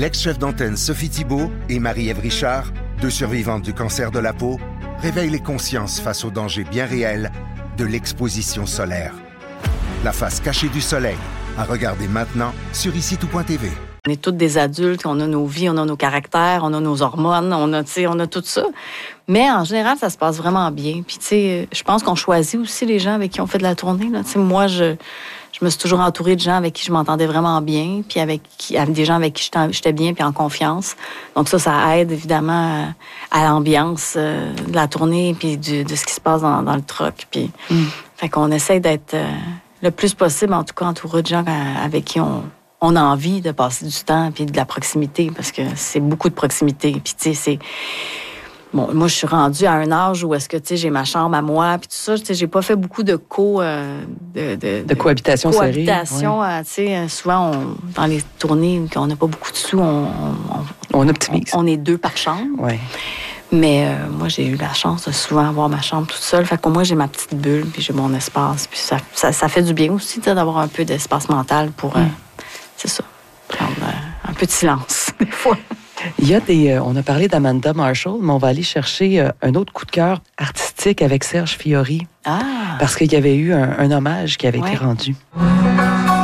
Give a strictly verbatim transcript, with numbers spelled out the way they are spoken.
L'ex-chef d'antenne Sophie Thibault et Marie-Ève Richard, deux survivantes du cancer de la peau, réveillent les consciences face aux dangers bien réels de l'exposition solaire. La face cachée du soleil, à regarder maintenant sur ici tout point t v. On est toutes des adultes, on a nos vies, on a nos caractères, on a nos hormones, on a, tu sais, on a tout ça. Mais en général, ça se passe vraiment bien. Puis, tu sais, je pense qu'on choisit aussi les gens avec qui on fait de la tournée. Là. Tu sais, moi, je, je me suis toujours entourée de gens avec qui je m'entendais vraiment bien, puis avec, qui, avec des gens avec qui j'étais, j'étais bien, puis en confiance. Donc ça, ça aide évidemment à l'ambiance euh, de la tournée, puis du, de ce qui se passe dans, dans le truck. Puis, mm. Fait qu'on essaie d'être euh, le plus possible, en tout cas, entouré de gens avec qui on... on a envie de passer du temps puis de la proximité, parce que c'est beaucoup de proximité. Puis, tu sais, c'est... Bon, moi, je suis rendue à un âge où est-ce que, tu sais, j'ai ma chambre à moi, puis tout ça. Tu sais, j'ai pas fait beaucoup de co... Euh, de, de, de cohabitation serrée. Cohabitation, ouais. euh, tu sais, souvent, on, dans les tournées, quand on n'a pas beaucoup de sous, on... On, on optimise. On, on est deux par chambre. Oui. Mais euh, moi, j'ai eu la chance de souvent avoir ma chambre toute seule. Fait qu'au moins, j'ai ma petite bulle, puis j'ai mon espace. Puis ça, ça, ça fait du bien aussi, tu sais, d'avoir un peu d'espace mental pour... Euh, mm. C'est ça. Prendre euh, un peu de silence, des fois. Il y a des... Euh, on a parlé d'Amanda Marshall, mais on va aller chercher euh, un autre coup de cœur artistique avec Serge Fiori. Ah! Parce qu'il y avait eu un, un hommage qui avait ouais. été rendu.